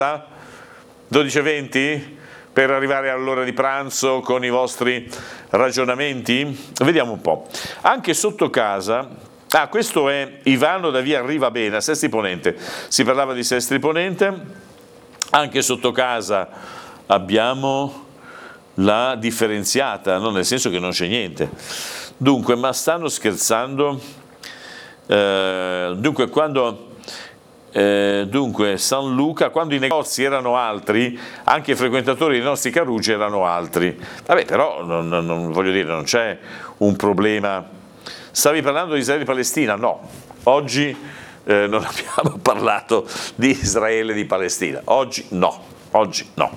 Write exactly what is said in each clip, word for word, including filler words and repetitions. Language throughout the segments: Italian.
dodici e venti per arrivare all'ora di pranzo con i vostri ragionamenti? Vediamo un po'. Anche sotto casa, ah, questo è Ivano da via Rivabena, Sestri Ponente. Si parlava di Sestri Ponente. Anche sotto casa abbiamo la differenziata, no? Nel senso che non c'è niente. Dunque, ma stanno scherzando? Eh, dunque, quando... Eh, dunque San Luca, quando i negozi erano altri, anche i frequentatori dei nostri Carugi erano altri. Vabbè, però non, non, non voglio dire, non c'è un problema. Stavi parlando di Israele e Palestina? No, oggi eh, non abbiamo parlato di Israele e di Palestina, oggi no, oggi no.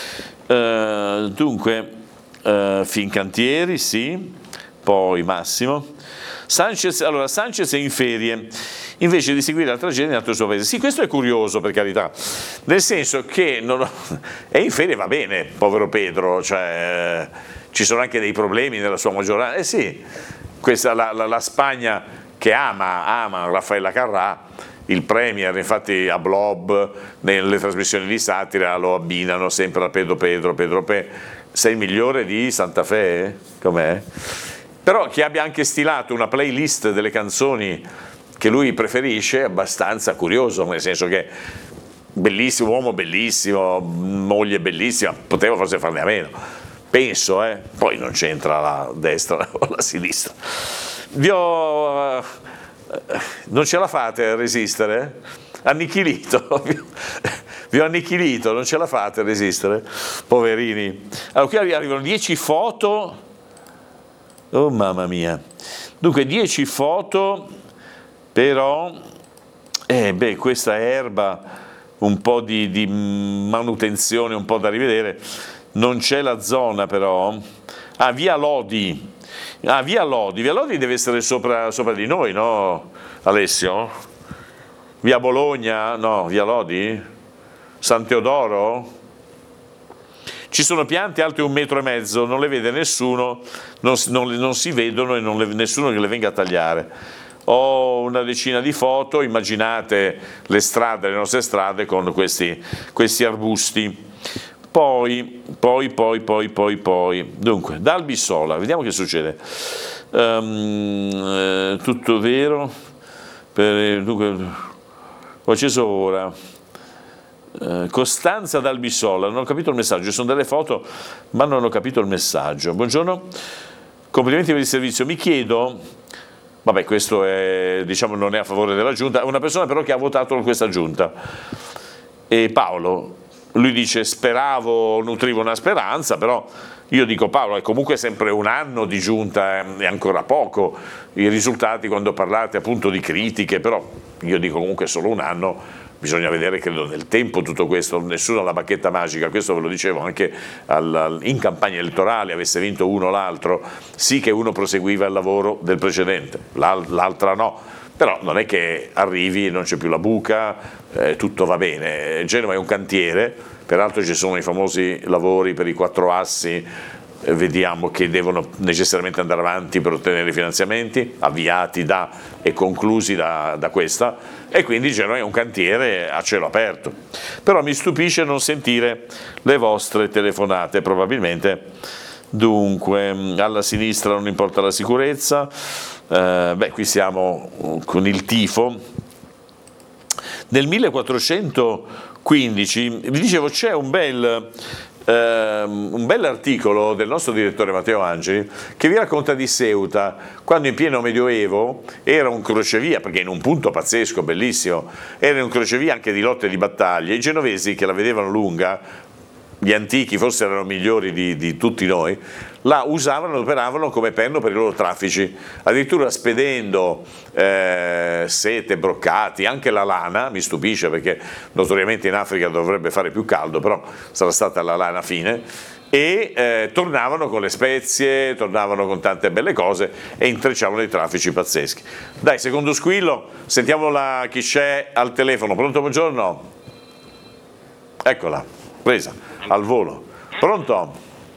Eh, dunque eh, Fincantieri, sì, poi Massimo. Sanchez, allora Sanchez è in ferie invece di seguire la tragedia nel suo paese. Sì, questo è curioso, per carità, nel senso che non, è in ferie, va bene, povero Pedro, cioè, eh, ci sono anche dei problemi nella sua maggioranza. Eh sì, questa, la, la, la Spagna che ama, ama Raffaella Carrà, il premier, infatti a Blob, nelle trasmissioni di satira lo abbinano sempre a Pedro Pedro, Pedro Pe. Sei il migliore di Santa Fe? Com'è? Però che abbia anche stilato una playlist delle canzoni che lui preferisce è abbastanza curioso, nel senso che bellissimo, uomo bellissimo, moglie bellissima, poteva forse farne a meno, penso, eh? Poi non c'entra la destra o la sinistra. Vi ho... non ce la fate a resistere? Annichilito, vi ho annichilito, non ce la fate a resistere? Poverini. Allora qui arrivano dieci foto. Oh mamma mia, dunque dieci foto, però, eh, beh, questa erba, un po' di, di manutenzione, un po' da rivedere, non c'è la zona però, ah, via Lodi, ah, via Lodi, via Lodi deve essere sopra, sopra di noi, no Alessio? Via Bologna, no, via Lodi? San Teodoro? Ci sono piante alte un metro e mezzo, non le vede nessuno, non, non, non si vedono e non le, nessuno che le venga a tagliare. Ho una decina di foto, immaginate le strade, le nostre strade con questi, questi arbusti. Poi, poi, poi, poi, poi, poi. Dunque, da Albissola, vediamo che succede. Um, eh, tutto vero. Per, dunque, ho acceso ora. Costanza d'Albissola, non ho capito il messaggio, ci sono delle foto ma non ho capito il messaggio. Buongiorno, complimenti per il servizio. Mi chiedo, vabbè, questo è, diciamo, non è a favore della giunta, una persona però che ha votato questa giunta, e Paolo, lui dice speravo, nutrivo una speranza, però io dico Paolo, è comunque sempre un anno di giunta, è ancora poco, i risultati quando parlate appunto di critiche, però io dico comunque solo un anno. Bisogna vedere, credo, nel tempo tutto questo, nessuno ha la bacchetta magica, questo ve lo dicevo anche al, al, in campagna elettorale, avesse vinto uno o l'altro, sì che uno proseguiva il lavoro del precedente, l'altra no, però non è che arrivi e non c'è più la buca, eh, tutto va bene. Genova è un cantiere, peraltro ci sono i famosi lavori per i quattro assi, eh, vediamo che devono necessariamente andare avanti per ottenere i finanziamenti, avviati da e conclusi da, da questa, e quindi Genova è un cantiere a cielo aperto. Però mi stupisce non sentire le vostre telefonate, probabilmente. Dunque, alla sinistra non importa la sicurezza, eh, beh, qui siamo con il tifo. Nel millequattrocentoquindici, vi dicevo, c'è un bel... Uh, un bell'articolo del nostro direttore Matteo Angeli che vi racconta di Ceuta, quando in pieno medioevo era un crocevia, perché in un punto pazzesco, bellissimo, era un crocevia anche di lotte e di battaglie. I genovesi, che la vedevano lunga, gli antichi forse erano migliori di, di tutti noi, la usavano e operavano come perno per i loro traffici, addirittura spedendo eh, sete, broccati, anche la lana. Mi stupisce perché notoriamente in Africa dovrebbe fare più caldo, però sarà stata la lana fine, e eh, tornavano con le spezie, tornavano con tante belle cose e intrecciavano dei traffici pazzeschi. Dai, secondo squillo, sentiamo la, chi c'è al telefono. Pronto, buongiorno? Eccola, presa al volo. Pronto?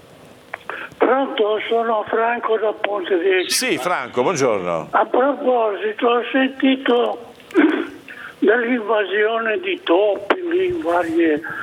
Pronto, sono Franco da Ponte Vecchio. Sì, Franco, buongiorno. A proposito, ho sentito dell'invasione di topi in varie